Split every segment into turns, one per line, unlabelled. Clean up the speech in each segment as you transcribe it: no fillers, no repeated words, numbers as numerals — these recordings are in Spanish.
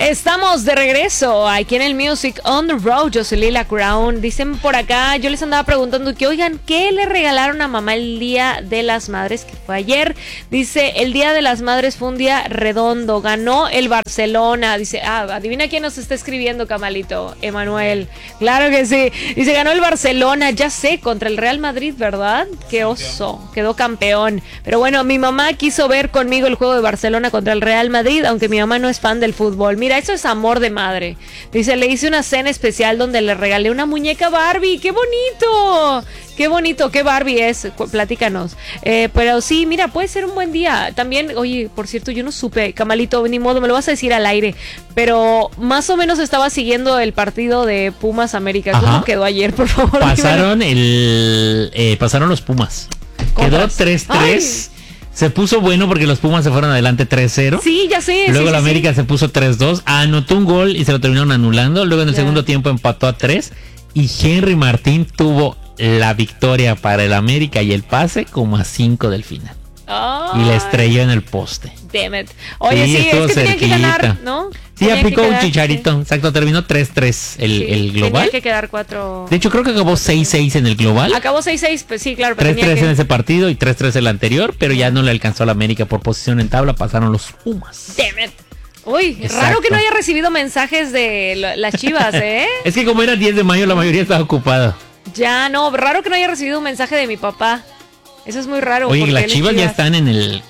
Estamos de regreso aquí en el Music on the Road. Yo soy Lila Crown. Dicen por acá, yo les andaba preguntando que, oigan, ¿qué le regalaron a mamá el Día de las Madres, que fue ayer? Dice, el Día de las Madres fue un día redondo, ganó el Barcelona. Dice, adivina quién nos está escribiendo, Camalito. Emanuel. Claro que sí. Dice, ganó el Barcelona, ya sé, contra el Real Madrid, ¿verdad? Qué oso, quedó campeón. Pero bueno, mi mamá quiso ver conmigo el juego de Barcelona contra el Real Madrid, aunque mi mamá no es fan del fútbol. Mira, eso es amor de madre. Dice, le hice una cena especial donde le regalé una muñeca Barbie. ¡Qué bonito! ¡Qué bonito! ¿Qué Barbie es? Platícanos. Pero sí, mira, puede ser un buen día. También, oye, por cierto, yo no supe, Camalito, ni modo, me lo vas a decir al aire. Pero más o menos estaba siguiendo el partido de Pumas América. ¿Cómo
Ajá.
quedó ayer, por favor?
Pasaron pasaron los Pumas. Quedó 3-3. Ay. Se puso bueno porque los Pumas se fueron adelante 3-0.
Sí, ya sé.
Luego
sí,
la América se puso 3-2. Anotó un gol y se lo terminaron anulando. Luego en el segundo tiempo empató a 3. Y Henry Martín tuvo la victoria para el América y el pase como a 5 del final.
Oh.
Y le estrelló en el poste.
Damn it. Oye, sí, es que tenía que ganar, ¿no?
Sí, tenía aplicó un chicharito. Sí. Exacto, terminó 3-3 el global.
Tenía que quedar 4.
De hecho, creo que acabó 6-6 en el global.
Acabó 6-6, pues sí, claro.
3-3 en ese partido y 3-3 el anterior, pero ya no le alcanzó a la América por posición en tabla. Pasaron los Pumas.
Damn it. Uy,
exacto.
Raro que no haya recibido mensajes de las Chivas, ¿eh?
Es que como era 10 de mayo, la mayoría estaba ocupada.
Ya, no, raro que no haya recibido un mensaje de mi papá. Eso es muy raro.
Oye, las Chivas ya están en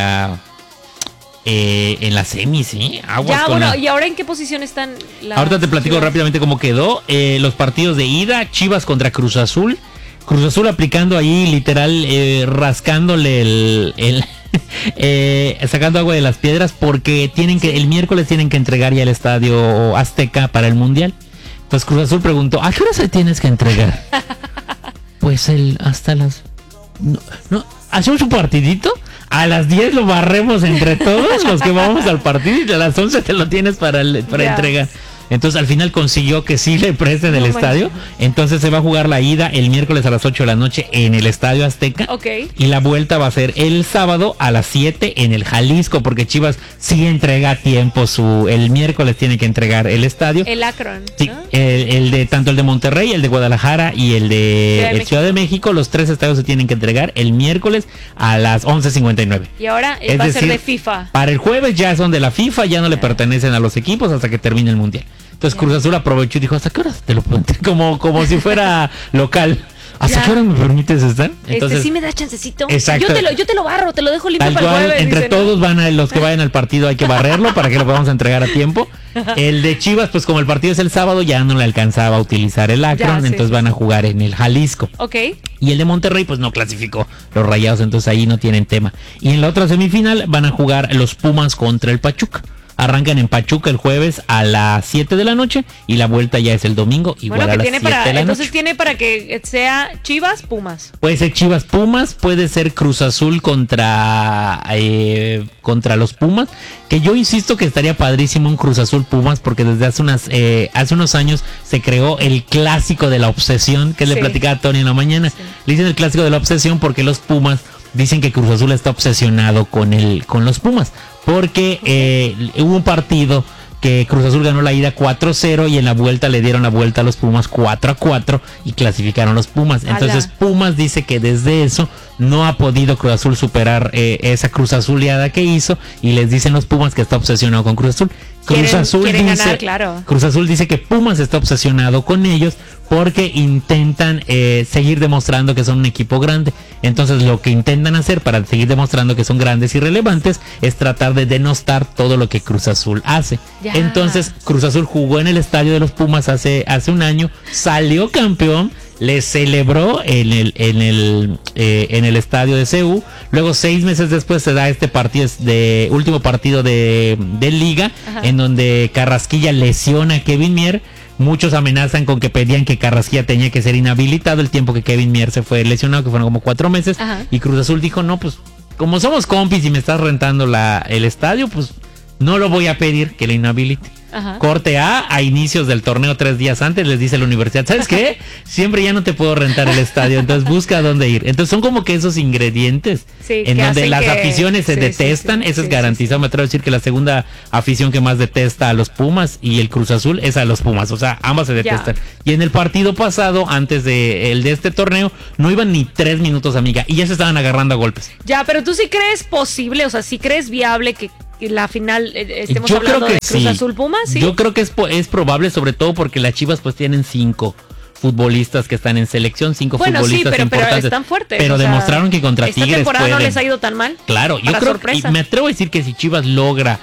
la semi, ¿sí? Aguas
ya,
con
bueno, ¿y ahora en qué posición están las
Ahorita te platico
Chivas?
Rápidamente cómo quedó. Los partidos de ida, Chivas contra Cruz Azul. Cruz Azul aplicando ahí, literal, rascándole sacando agua de las piedras porque el miércoles tienen que entregar ya el Estadio Azteca para el Mundial. Entonces Cruz Azul preguntó, ¿a qué hora se tienes que entregar? Pues hasta las... No, hacemos un partidito, a las 10 lo barremos entre todos los que vamos al partido y a las 11 te lo tienes para entregar. Entonces al final consiguió que sí le presten el estadio. Entonces se va a jugar la ida el miércoles a las 8 de la noche en el Estadio Azteca.
Okay.
Y la vuelta va a ser el sábado a las 7 en el Jalisco, porque Chivas sí entrega a tiempo el miércoles tiene que entregar el estadio.
El Akron, ¿no?
Sí, tanto el de Monterrey, el de Guadalajara y el de Ciudad de México, los 3 estadios se tienen que entregar el miércoles a las 11:59.
Y ahora va a ser de FIFA.
Para el jueves ya son de la FIFA, ya no le pertenecen a los equipos hasta que termine el Mundial. Entonces Cruz Azul aprovechó y dijo, ¿hasta qué horas te lo puedo? Como si fuera local. ¿Hasta qué hora me permites estar? Entonces,
sí me da chancecito.
Exacto.
Yo te lo barro, te lo dejo limpio
tal
para
cual,
el jueves.
entre todos los que vayan al partido hay que barrerlo para que lo podamos entregar a tiempo. El de Chivas, pues como el partido es el sábado, ya no le alcanzaba a utilizar el Akron, entonces van a jugar en el Jalisco.
Ok.
Y el de Monterrey, pues no clasificó los Rayados, entonces ahí no tienen tema. Y en la otra semifinal van a jugar los Pumas contra el Pachuca. Arrancan en Pachuca el jueves a las 7 de la noche y la vuelta ya es el domingo igual a las 7 de la noche.
Entonces tiene para que sea Chivas, Pumas.
Puede ser Chivas, Pumas, puede ser Cruz Azul contra los Pumas, que yo insisto que estaría padrísimo un Cruz Azul Pumas porque desde hace unos años se creó el clásico de la obsesión que le platicaba a Tony en la mañana. Sí. Le dicen el clásico de la obsesión porque los Pumas dicen que Cruz Azul está obsesionado con los Pumas. Porque hubo un partido que Cruz Azul ganó la ida 4-0 y en la vuelta le dieron la vuelta a los Pumas 4-4 y clasificaron los Pumas. Entonces Pumas dice que desde eso no ha podido Cruz Azul superar esa Cruz Azuleada que hizo y les dicen los Pumas que está obsesionado con Cruz Azul. Cruz Azul dice que Pumas está obsesionado con ellos porque intentan seguir demostrando que son un equipo grande. Entonces lo que intentan hacer para seguir demostrando que son grandes y relevantes es tratar de denostar todo lo que Cruz Azul hace. Entonces Cruz Azul jugó en el estadio de los Pumas hace un año, salió campeón, le celebró en el estadio de CU. Luego 6 meses después se da este partido último partido de Liga. Ajá. En donde Carrasquilla lesiona a Kevin Mier. Muchos amenazan con que pedían que Carrasquilla tenía que ser inhabilitado el tiempo que Kevin Mier se fue lesionado, que fueron como 4 meses. Ajá. Y Cruz Azul dijo, no, pues como somos compis y me estás rentando el estadio, pues no lo voy a pedir que le inhabilite.
Ajá.
Corte a inicios del torneo 3 días antes les dice la universidad, ¿sabes qué? Siempre ya no te puedo rentar el estadio, entonces busca dónde ir. Entonces son como que esos ingredientes en donde las aficiones se detestan, eso es garantizado. Me atrevo a decir que la segunda afición que más detesta a los Pumas y el Cruz Azul es a los Pumas, o sea, ambas se detestan. Y en el partido pasado, antes de este torneo, no iban ni 3 minutos, amiga, y ya se estaban agarrando a golpes.
Ya, pero tú sí crees posible, o sea, sí crees viable que la final estemos
yo
hablando
creo que
de Cruz
sí.
Azul Pumas, ¿sí?
Yo creo que es probable, sobre todo porque las Chivas pues tienen 5 futbolistas que están en selección, 5 futbolistas importantes.
Pero están fuertes.
Pero demostraron que contra Tigres
esta temporada
pueden.
no les ha ido tan mal.
Claro, yo creo y me atrevo a decir que si Chivas logra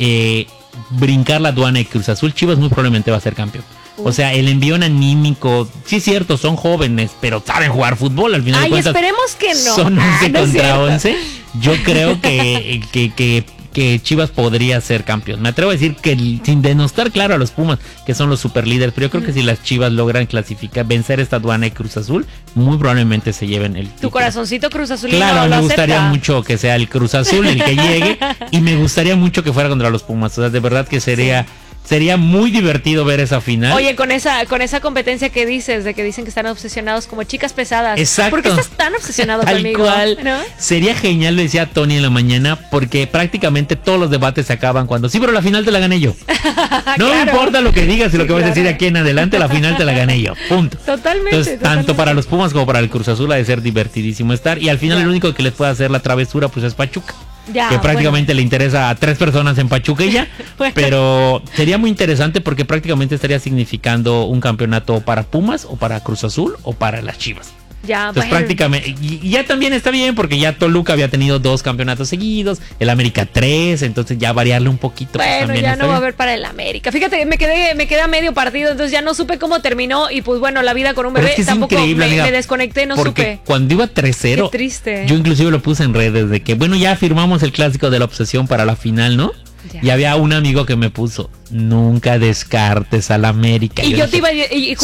brincar la aduana de Cruz Azul, Chivas muy probablemente va a ser campeón. O sea, el envión anímico, sí es cierto, son jóvenes, pero saben jugar fútbol al final de cuentas.
Esperemos que no.
Son 11 contra 11. Yo creo que Chivas podría ser campeón. Me atrevo a decir que sin denostar, claro, a los Pumas, que son los superlíderes, pero yo creo que si las Chivas logran clasificar, vencer esta aduana de Cruz Azul, muy probablemente se lleven el título.
Tu corazoncito Cruz Azulino.
Claro, me gustaría mucho que sea el Cruz Azul el que llegue y me gustaría mucho que fuera contra los Pumas. O sea, de verdad que sería muy divertido ver esa final.
Oye, con esa competencia que dices, de que dicen que están obsesionados como chicas pesadas.
Exacto.
¿Por qué estás tan obsesionado
Tal
conmigo?
cual.
¿No?
Sería genial, lo decía Tony en la mañana, porque prácticamente todos los debates se acaban cuando sí, pero la final te la gané yo. No me importa lo que digas y lo que vas a decir aquí en adelante, la final te la gané yo. Punto.
Totalmente.
Entonces, tanto para los Pumas como para el Cruz Azul ha de ser divertidísimo estar. Y al final el único que les puede hacer la travesura pues es Pachuca. Que prácticamente le interesa a 3 personas en Pachuca y ya. Pero sería muy interesante porque prácticamente estaría significando un campeonato para Pumas o para Cruz Azul o para las Chivas. Entonces prácticamente, y ya también está bien porque ya Toluca había tenido 2 campeonatos seguidos, el América 3, entonces ya variarle un poquito.
Bueno,
pues
ya no va a haber para el América. Fíjate que me quedé a medio partido, entonces ya no supe cómo terminó y pues bueno, la vida con un bebé tampoco me desconecté, no
porque
supe.
Cuando iba 3-0,
qué triste.
Yo inclusive lo puse en redes de que bueno, ya firmamos el clásico de la obsesión para la final, ¿no? Y había un amigo que me puso, nunca descartes al América.
Y yo te iba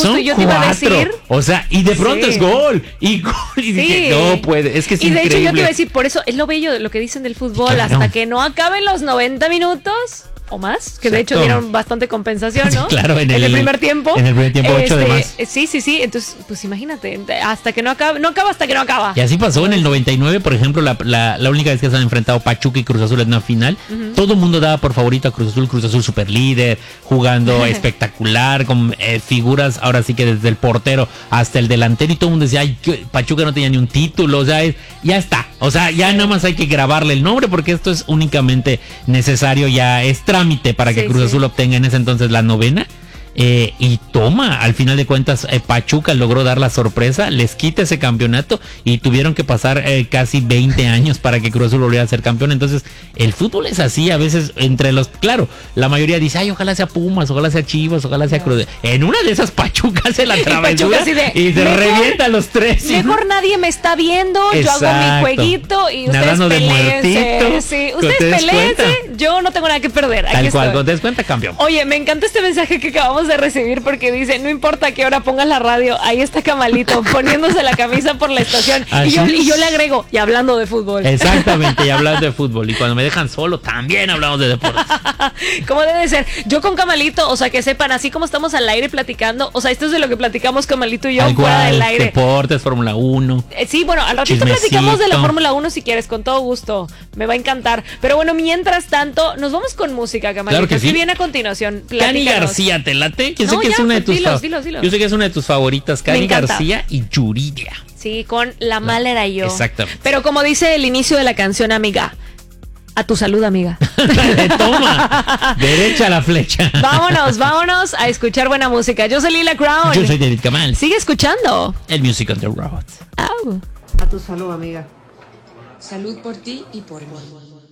a decir.
O sea, y de pronto es gol. Y dije, no puede, es que es increíble.
Y de hecho yo te iba a decir, por eso es lo bello de lo que dicen del fútbol, hasta que no acaben los 90 minutos. O más, que de hecho dieron bastante compensación, ¿no?
Claro, en el
primer tiempo.
En el primer tiempo 8 de más.
Sí, entonces, pues imagínate, hasta que no acaba hasta que no acaba.
Y así pasó en el 99, por ejemplo, la única vez que se han enfrentado Pachuca y Cruz Azul en una final, todo el mundo daba por favorito a Cruz Azul super líder, jugando espectacular, con figuras, ahora sí que desde el portero hasta el delantero, y todo el mundo decía, ay, Pachuca no tenía ni un título, o sea, ya está, o sea, ya nada más hay que grabarle el nombre porque esto es únicamente necesario, ya es trámite para que Cruz Azul obtenga en ese entonces la 9ª. Y toma, al final de cuentas Pachuca logró dar la sorpresa, les quita ese campeonato y tuvieron que pasar casi 20 años para que Cruz Azul volviera a ser campeón. Entonces el fútbol es así, a veces claro, la mayoría dice, ay, ojalá sea Pumas, ojalá sea Chivas, ojalá sea Cruz. En una de esas Pachuca se la travesura y se revienta a los 3.
Mejor nadie me está viendo, yo hago mi jueguito y ustedes peleense. Ustedes peleense, yo no tengo nada que perder.
Tal cual, cuando te des cuenta, campeón.
Oye, me encanta este mensaje que acabamos de recibir porque dice, no importa a qué hora pongas la radio, ahí está Camalito poniéndose la camisa por la estación. Y yo le agrego, y hablando de fútbol.
Exactamente, y hablando de fútbol. Y cuando me dejan solo, también hablamos de deportes.
¿Cómo debe ser? Yo con Camalito, o sea, que sepan, así como estamos al aire platicando, o sea, esto es de lo que platicamos Camalito y yo fuera del aire.
Deportes, Fórmula 1.
Sí, bueno, al ratito platicamos de la Fórmula 1 si quieres, con todo gusto. Me va a encantar. Pero bueno, mientras tanto, nos vamos con música, Camalito.
Claro que sí.
¿Qué viene a continuación?
Cani García, ¿te late? Yo sé que es una de tus Yo sé que es una de tus favoritas, Cani García y Yuridia.
Sí, con La Mala Era Yo.
Exactamente.
Pero como dice el inicio de la canción, amiga, a tu salud, amiga.
Toma, derecha a la flecha.
Vámonos a escuchar buena música. Yo soy Lila Crown.
Yo soy David Kamal.
Sigue escuchando
el Music on the Road.
Au.
A tu salud, amiga.
Salud por ti y por mí.